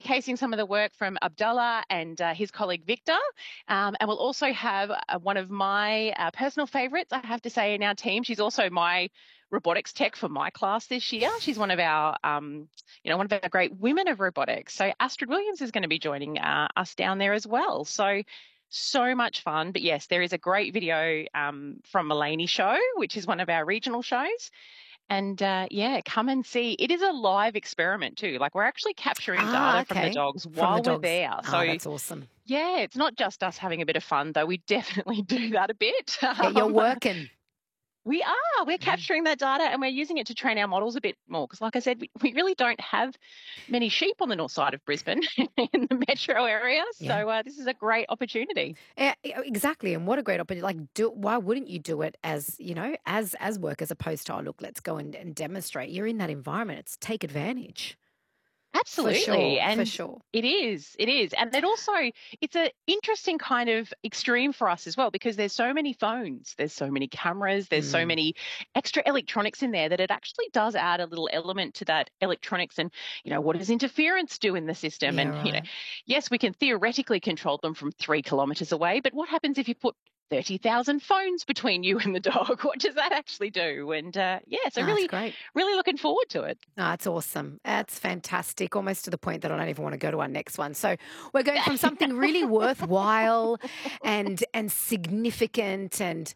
showcasing some of the work from Abdullah and his colleague Victor. And we'll also have one of my personal favourites, I have to say, in our team. She's also my robotics tech for my class this year. She's one of our, one of our great women of robotics. So Astrid Williams is going to be joining us down there as well. So much fun. But yes, there is a great video from Mulaney Show, which is one of our regional shows. And come and see. It is a live experiment too. Like, we're actually capturing data from the dogs while we're there. So that's awesome. Yeah, it's not just us having a bit of fun, though. We definitely do that a bit. Yeah, you're working. We are. We're capturing that data and we're using it to train our models a bit more because, like I said, we really don't have many sheep on the north side of Brisbane in the metro area. Yeah. So this is a great opportunity. Yeah, exactly. And what a great opportunity. Like, why wouldn't you do it as work as opposed to, look, let's go and demonstrate. You're in that environment. It's take advantage. Absolutely. For sure. It is. And then also it's an interesting kind of extreme for us as well because there's so many phones, there's so many cameras, there's so many extra electronics in there that it actually does add a little element to that electronics and, what does interference do in the system? Yeah, and, right. Yes, we can theoretically control them from 3 kilometres away, but what happens if you put 30,000 phones between you and the dog? What does that actually do? And so really looking forward to it. Oh, that's awesome. That's fantastic. Almost to the point that I don't even want to go to our next one. So we're going from something really worthwhile and significant and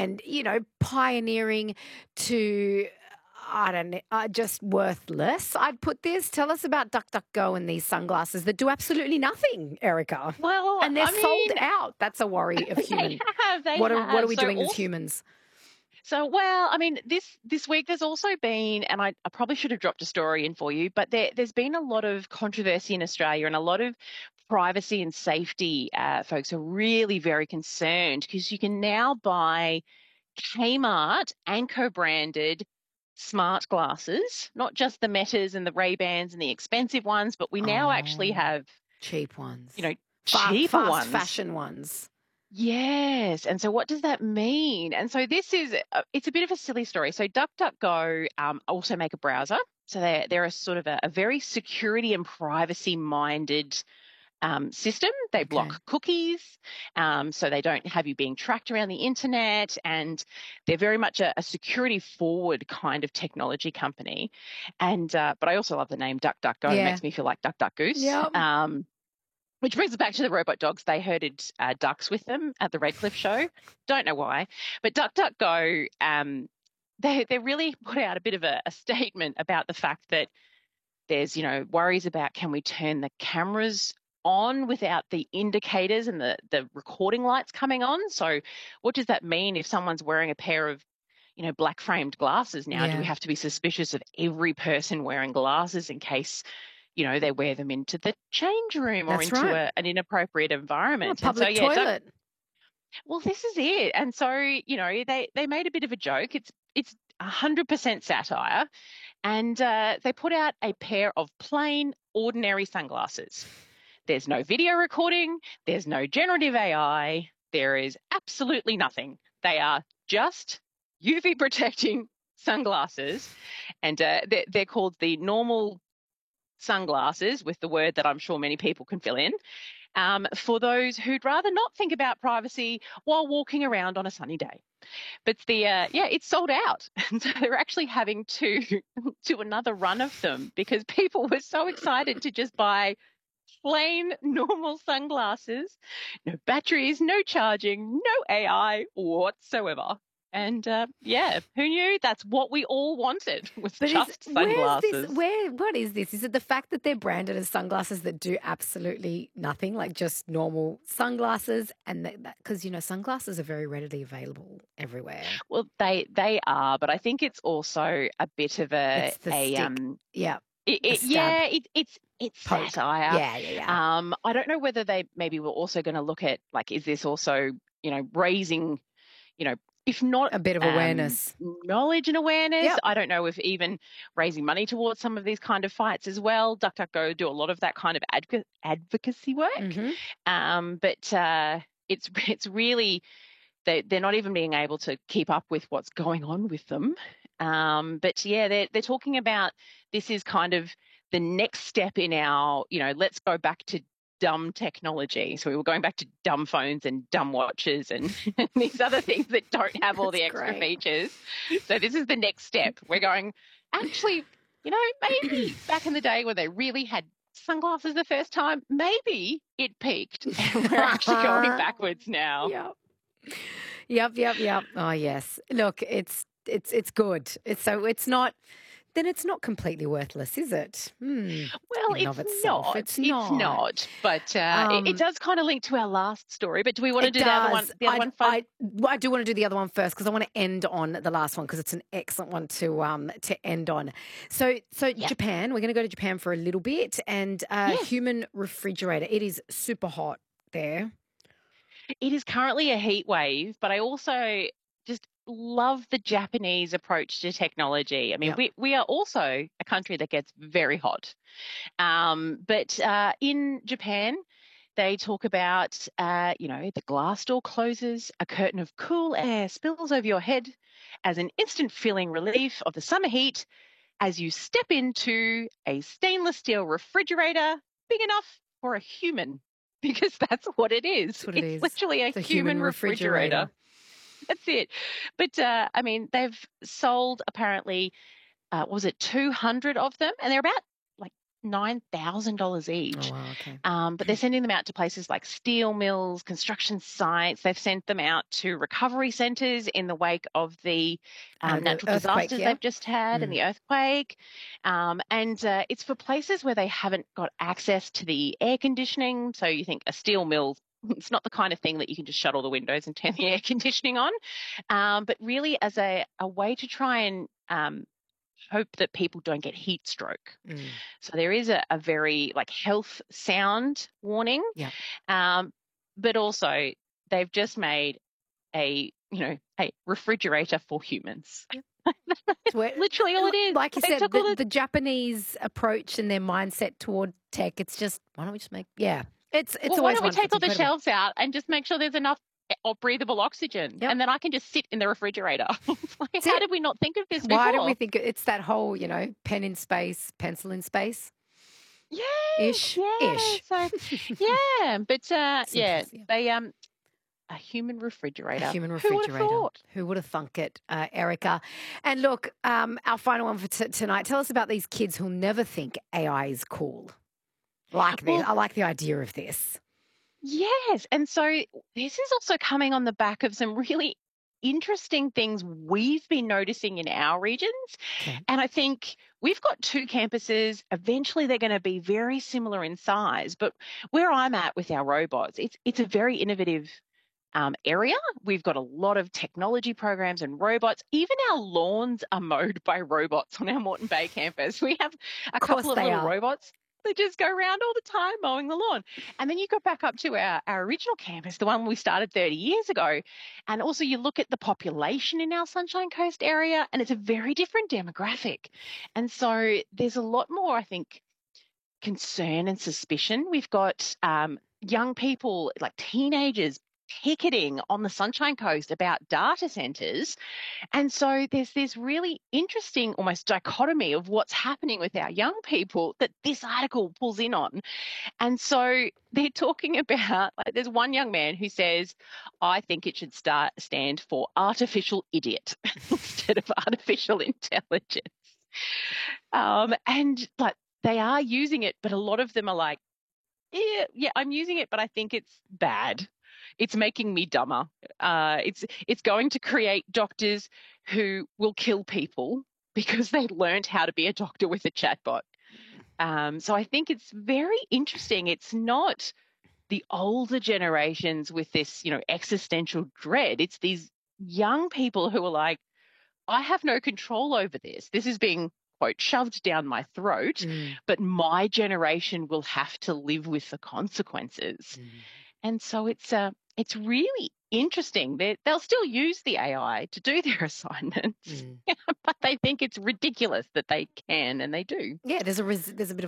pioneering to, I don't know, just worthless. I'd put this. Tell us about DuckDuckGo and these sunglasses that do absolutely nothing, Erica. Well, and they're sold out. That's a worry of humans. What are we doing as humans? So, this week there's also been, and I probably should have dropped a story in for you, but there's been a lot of controversy in Australia and a lot of privacy and safety folks are really very concerned because you can now buy Kmart Anko branded smart glasses, not just the Metas and the Ray-Bans and the expensive ones, but we now actually have cheap ones, cheaper ones, fast fashion ones. Yes. And so what does that mean? And so this is, it's a bit of a silly story. So DuckDuckGo also make a browser. So they're a sort of a very security and privacy minded system. They block cookies, so they don't have you being tracked around the internet, and they're very much a security forward kind of technology company. And but I also love the name DuckDuckGo. It makes me feel like Duck Duck Goose. Yep. Which brings us back to the robot dogs. They herded ducks with them at the Redcliffe show. Don't know why, but DuckDuckGo, they really put out a bit of a statement about the fact that there's worries about, can we turn the cameras on without the indicators and the recording lights coming on? So what does that mean if someone's wearing a pair of black framed glasses now? Do we have to be suspicious of every person wearing glasses in case they wear them into the change room or into an inappropriate environment? Or a public toilet. Well, this is it. And so, they made a bit of a joke. It's 100% satire. And they put out a pair of plain, ordinary sunglasses. There's no video recording. There's no generative AI. There is absolutely nothing. They are just UV protecting sunglasses. And they're called the normal sunglasses, with the word that I'm sure many people can fill in, for those who'd rather not think about privacy while walking around on a sunny day. But it's sold out. And so they're actually having to do another run of them because people were so excited to just buy plain normal sunglasses, no batteries, no charging, no AI whatsoever. And who knew? That's what we all wanted, was just sunglasses. What is this? Is it the fact that they're branded as sunglasses that do absolutely nothing, like just normal sunglasses? And because, sunglasses are very readily available everywhere. Well, they are, but I think it's also a bit of It's satire. Yeah. I don't know whether they maybe were also going to look at, like, is this also, raising, if not a bit of awareness, knowledge and awareness. I don't know if even raising money towards some of these kind of fights as well. DuckDuckGo do a lot of that kind of advocacy work. But it's really, they're not even being able to keep up with what's going on with them. But they're talking about, this is kind of the next step in our, let's go back to dumb technology. So we were going back to dumb phones and dumb watches and these other things that don't have all the That's extra great. features. So this is the next step. We're going, actually, maybe back in the day when they really had sunglasses the first time, maybe it peaked and we're actually going backwards now. Yep. Oh, yes. Look, it's good. It's not completely worthless, is it? Well, In and of it's itself. not. It's It's not. But it does kind of link to our last story. But do we want to It do the other one? does. The other one first? I do want to do the other one first because I want to end on the last one because it's an excellent one to end on. So Yeah. Japan, we're going to go to Japan for a little bit, and Yes. human refrigerator. It is super hot there. It is currently a heat wave, but I also just love the Japanese approach to technology. I mean, Yep. we are also a country that gets very hot. But in Japan, they talk about, the glass door closes, a curtain of cool air spills over your head as an instant feeling relief of the summer heat as you step into a stainless steel refrigerator big enough for a human. Because that's what it is. That's what it is. It's literally a It's a human refrigerator. That's it. But, they've sold apparently, 200 of them? And they're about like $9,000 each. Oh, wow, okay. But they're sending them out to places like steel mills, construction sites. They've sent them out to recovery centres in the wake of the The natural earthquake, disasters yeah? they've just had and the earthquake. It's for places where they haven't got access to the air conditioning. So you think a steel mill, it's not the kind of thing that you can just shut all the windows and turn the air conditioning on. But really as a way to try and hope that people don't get heat stroke. So there is a very health sound warning. Yeah. But also they've just made a refrigerator for humans. That's literally all it is. Like you They said, took all the Japanese approach and their mindset toward tech, it's just, why don't we just make, it's why always don't we wonderful. take all It's the incredible. shelves out and just make sure there's enough breathable oxygen, Yep. and then I can just sit in the refrigerator. It's like, That's how it. did we not think of this before? Why don't we think it's that whole, pen in space, pencil in space? Ish. Ish. So, yeah, but Simple, they a human refrigerator. A human Who would have refrigerator. thought? Who would have thunk it, Erica? And look, our final one for tonight. Tell us about these kids who'll never think AI is cool. Like this. Well, I like the idea of this. Yes, and so this is also coming on the back of some really interesting things we've been noticing in our regions. Okay. And I think we've got two campuses. Eventually, they're going to be very similar in size. But where I'm at with our robots, it's a very innovative area. We've got a lot of technology programs and robots. Even our lawns are mowed by robots on our Moreton Bay campus. We have a couple of little robots. They just go around all the time mowing the lawn. And then you go back up to our original campus, the one we started 30 years ago. And also you look at the population in our Sunshine Coast area, and it's a very different demographic. And so there's a lot more, I think, concern and suspicion. We've got young people, like teenagers, picketing on the Sunshine Coast about data centres. And so there's this really interesting almost dichotomy of what's happening with our young people that this article pulls in on. And so they're talking about, there's one young man who says, I think it should stand for artificial idiot instead of artificial intelligence. And they are using it, but a lot of them are like, yeah, I'm using it, but I think it's bad. It's making me dumber. It's going to create doctors who will kill people because they learned how to be a doctor with a chatbot. So I think it's very interesting. It's not the older generations with this, existential dread. It's these young people who are like, I have no control over this. This is being, quote, shoved down my throat, but my generation will have to live with the consequences. And so it's really interesting. They'll still use the AI to do their assignments, but they think it's ridiculous that they can, and they do. Yeah, there's a bit of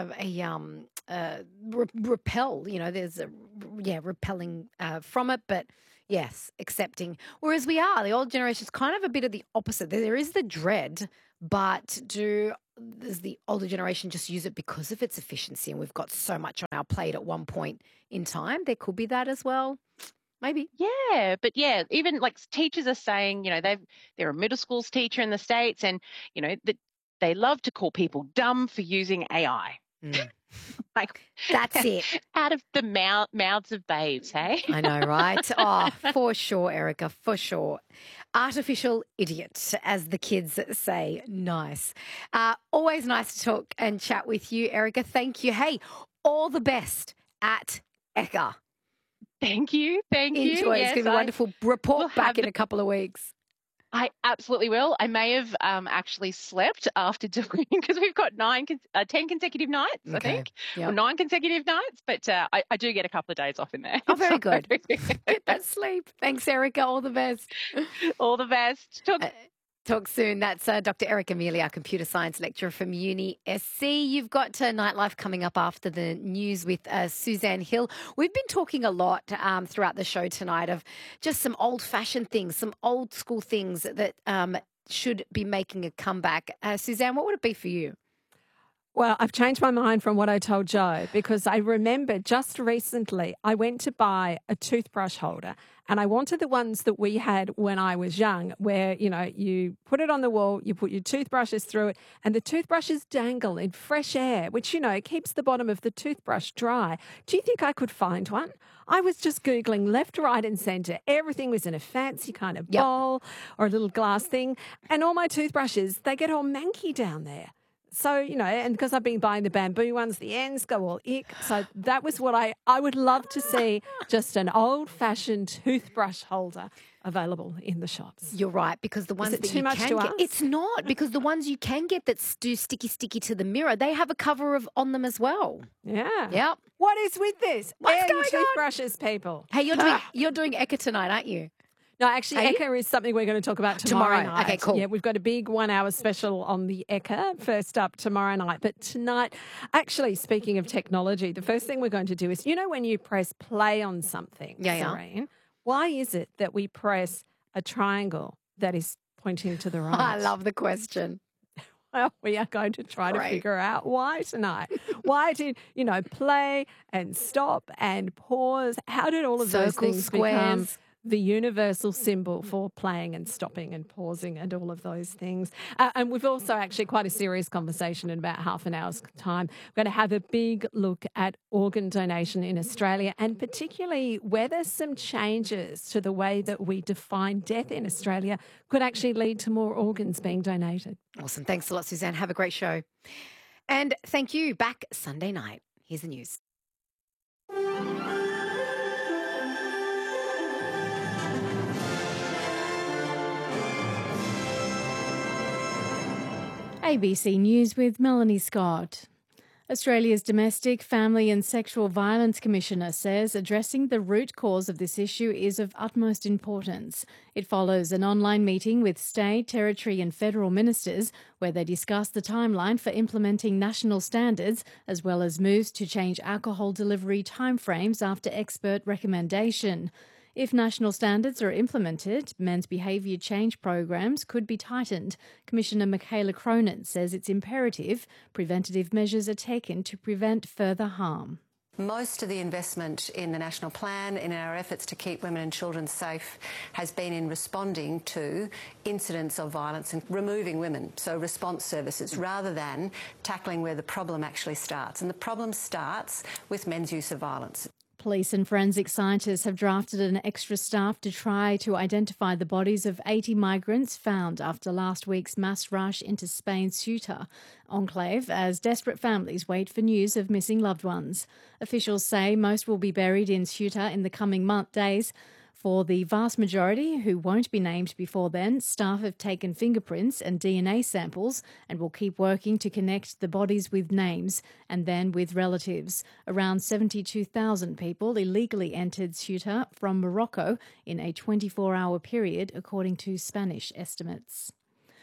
a repel. There's repelling from it, but yes, accepting. Whereas the old generation's kind of a bit of the opposite. There is the dread, but do does the older generation just use it because of its efficiency and we've got so much on our plate at one point in time? There could be that as well. Maybe. Yeah, but yeah, even like teachers are saying, they're a middle school's teacher in the States, and that they love to call people dumb for using AI. Mm. Like That's it. out of the mouths of babes, hey? I know, right? Oh, for sure, Erica, for sure. Artificial idiot, as the kids say. Nice. Always nice to talk and chat with you, Erica. Thank you. Hey, all the best at ECCA. Thank you. Thank you. Enjoy. It's going to be wonderful. Report back in a couple of weeks. I absolutely will. I may have actually slept after doing, because we've got 10 consecutive nights, I think, or 9 consecutive nights, but I do get a couple of days off in there. Oh, very good. Get that sleep. Thanks, Erica. All the best. All the best. Talk soon. That's Dr. Erica Mealy, our computer science lecturer from Uni SC. You've got Nightlife coming up after the news with Suzanne Hill. We've been talking a lot throughout the show tonight of just some old-fashioned things, some old-school things that should be making a comeback. Suzanne, what would it be for you? Well, I've changed my mind from what I told Joe, because I remember just recently I went to buy a toothbrush holder, and I wanted the ones that we had when I was young, where, you put it on the wall, you put your toothbrushes through it, and the toothbrushes dangle in fresh air, which, keeps the bottom of the toothbrush dry. Do you think I could find one? I was just Googling left, right and centre. Everything was in a fancy kind of bowl or a little glass thing. And all my toothbrushes, they get all manky down there. So, and because I've been buying the bamboo ones, the ends go all ick. So that was what I would love to see, just an old-fashioned toothbrush holder available in the shops. You're right, because the ones that you can get, it's not, because the ones you can get that do sticky to the mirror, they have a cover on them as well. Yeah. Yep. What is with this? What's going toothbrushes, people. Hey, you're doing ECCA tonight, aren't you? No, actually, ECCA is something we're going to talk about tomorrow night. Okay, cool. Yeah, we've got a big 1 hour special on the ECCA first up tomorrow night. But tonight, actually, speaking of technology, the first thing we're going to do is, when you press play on something, Serene, why is it that we press a triangle that is pointing to the right? I love the question. Well, we are going to try to figure out why tonight. Why did, play and stop and pause? How did all of those things become the universal symbol for playing and stopping and pausing and all of those things? And we've also actually quite a serious conversation in about half an hour's time. We're going to have a big look at organ donation in Australia, and particularly whether some changes to the way that we define death in Australia could actually lead to more organs being donated. Awesome. Thanks a lot, Suzanne. Have a great show. And thank you. Back Sunday night. Here's the news. ABC News with Melanie Scott. Australia's Domestic, Family and Sexual Violence Commissioner says addressing the root cause of this issue is of utmost importance. It follows an online meeting with state, territory and federal ministers where they discuss the timeline for implementing national standards, as well as moves to change alcohol delivery timeframes after expert recommendation. If national standards are implemented, men's behaviour change programs could be tightened. Commissioner Michaela Cronin says it's imperative preventative measures are taken to prevent further harm. Most of the investment in the National Plan, in our efforts to keep women and children safe, has been in responding to incidents of violence and removing women, so response services, rather than tackling where the problem actually starts. And the problem starts with men's use of violence. Police and forensic scientists have drafted an extra staff to try to identify the bodies of 80 migrants found after last week's mass rush into Spain's Ceuta enclave as desperate families wait for news of missing loved ones. Officials say most will be buried in Ceuta in the coming days. For the vast majority, who won't be named before then, staff have taken fingerprints and DNA samples and will keep working to connect the bodies with names and then with relatives. Around 72,000 people illegally entered Ceuta from Morocco in a 24-hour period, according to Spanish estimates.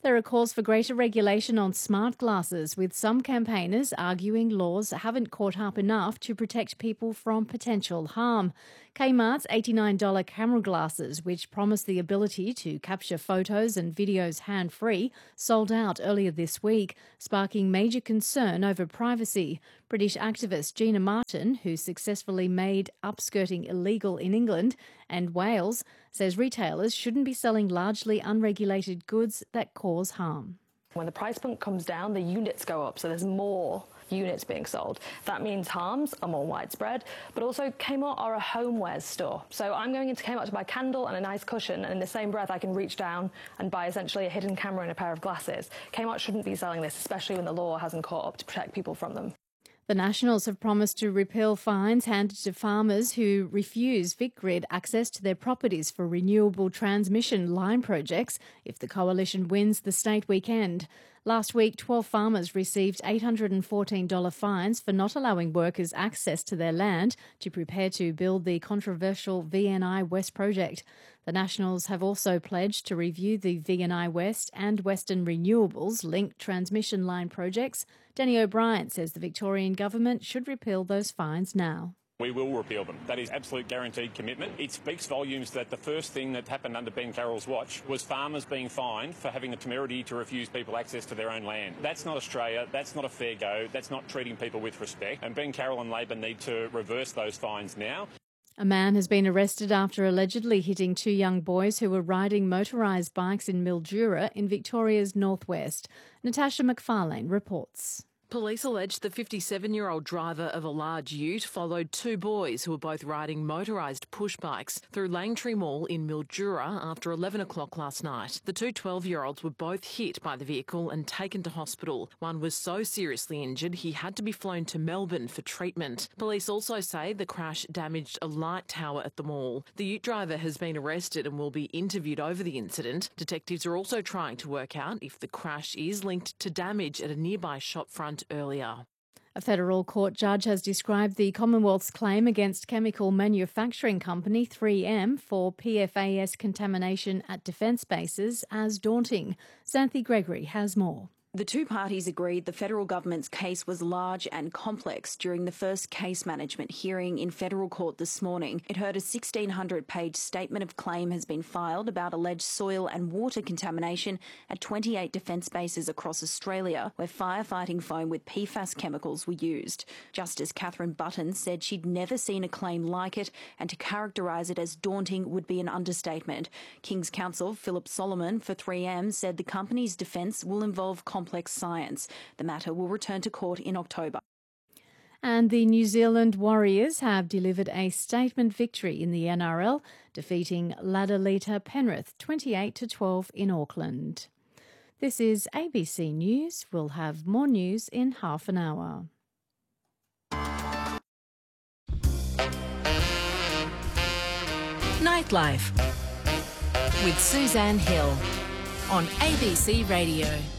There are calls for greater regulation on smart glasses, with some campaigners arguing laws haven't caught up enough to protect people from potential harm. Kmart's $89 camera glasses, which promise the ability to capture photos and videos hand-free, sold out earlier this week, sparking major concern over privacy. British activist Gina Martin, who successfully made upskirting illegal in England and Wales, says retailers shouldn't be selling largely unregulated goods that cause harm. When the price point comes down, the units go up, so there's more units being sold. That means harms are more widespread, but also Kmart are a homewares store. So I'm going into Kmart to buy a candle and a nice cushion, and in the same breath I can reach down and buy essentially a hidden camera and a pair of glasses. Kmart shouldn't be selling this, especially when the law hasn't caught up to protect people from them. The Nationals have promised to repeal fines handed to farmers who refuse VicGrid access to their properties for renewable transmission line projects if the coalition wins the state weekend. Last week, 12 farmers received $814 fines for not allowing workers access to their land to prepare to build the controversial VNI West project. The Nationals have also pledged to review the VNI West and Western Renewables linked transmission line projects. Danny O'Brien says the Victorian government should repeal those fines now. We will repeal them. That is absolute guaranteed commitment. It speaks volumes that the first thing that happened under Ben Carroll's watch was farmers being fined for having the temerity to refuse people access to their own land. That's not Australia. That's not a fair go. That's not treating people with respect. And Ben Carroll and Labor need to reverse those fines now. A man has been arrested after allegedly hitting two young boys who were riding motorised bikes in Mildura in Victoria's northwest. Natasha McFarlane reports. Police allege the 57-year-old driver of a large ute followed two boys who were both riding motorised push bikes through Langtree Mall in Mildura after 11 o'clock last night. The two 12-year-olds were both hit by the vehicle and taken to hospital. One was so seriously injured he had to be flown to Melbourne for treatment. Police also say the crash damaged a light tower at the mall. The ute driver has been arrested and will be interviewed over the incident. Detectives are also trying to work out if the crash is linked to damage at a nearby shopfront earlier. A federal court judge has described the Commonwealth's claim against chemical manufacturing company 3M for PFAS contamination at defence bases as daunting. Xanthi Gregory has more. The two parties agreed the federal government's case was large and complex during the first case management hearing in federal court this morning. It heard a 1,600-page statement of claim has been filed about alleged soil and water contamination at 28 defence bases across Australia, where firefighting foam with PFAS chemicals were used. Justice Catherine Button said she'd never seen a claim like it, and to characterise it as daunting would be an understatement. King's Counsel Philip Solomon for 3M said the company's defence will involve complex science. The matter will return to court in October. And the New Zealand Warriors have delivered a statement victory in the NRL, defeating ladder leader Penrith 28-12 in Auckland. This is ABC News. We'll have more news in half an hour. Nightlife with Suzanne Hill on ABC Radio.